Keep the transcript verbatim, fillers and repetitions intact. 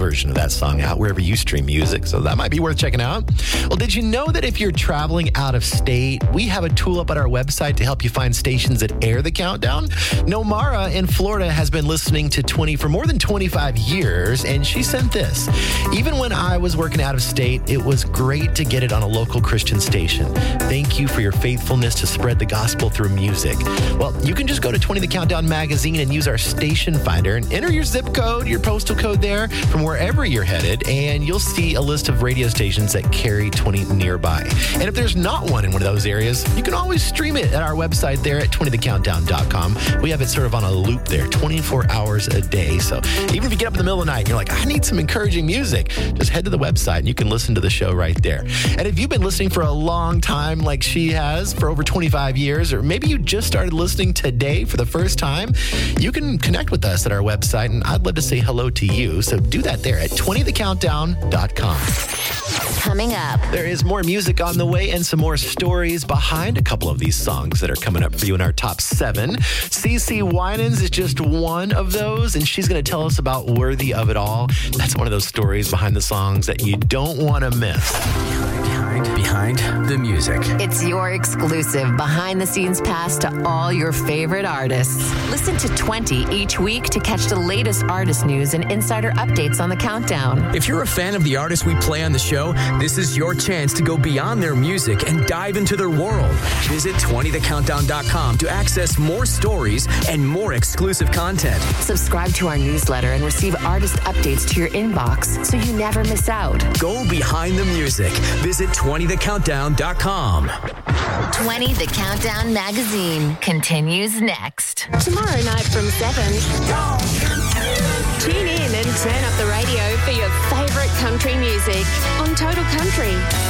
version of that song out wherever you stream music, so that might be worth checking out. Well, did you know that if you're traveling out of state, we have a tool up at our website to help you find stations that air the countdown? Nomara in Florida has been listening to twenty for more than twenty-five years, and she sent this. Even when I was working out of state, it was great to get it on a local Christian station. Thank you for your faithfulness to spread the gospel through music. Well, you can just go to twenty The Countdown magazine and use our station finder and enter your zip code, your postal code there from wherever you're headed, and you'll see a list of radio stations that carry twenty nearby. And if there's not one in one of those areas, you can always stream it at our website there at twenty the countdown dot com. We have it sort of on a loop there, twenty-four hours a day. So even if you get up in the middle of the night and you're like, I need some encouraging music, just head to the website and you can listen to the show right there. And if you've been listening for a long time like she has, for over twenty-five years, or maybe you just started listening today for the first time, you can connect with us at our website, and I'd love to say hello to you. So do that there at twenty the countdown dot com. Coming up, there is more music on the way and some more stories behind a couple of these songs that are coming up for you in our top seven. CeCe Winans is just one of those, and she's going to tell us about Worthy of It All. That's one of those stories behind the songs that you don't want to miss. Behind, behind the music. It's your exclusive behind-the-scenes pass to all your favorite artists. Listen to twenty each week to catch the latest artist news and insider updates on the countdown. If you're a fan of the artists we play on the show, this is your chance to go beyond their music and dive into their world. Visit twenty the countdown dot com to access more stories and more exclusive content. Subscribe to our newsletter and receive artist updates to your inbox so you never miss out. Go behind the music. Visit twenty the countdown dot com. twenty The Countdown magazine continues next. Tomorrow night from seven. Tune in and turn up the radio for your favorite country music on Total Country.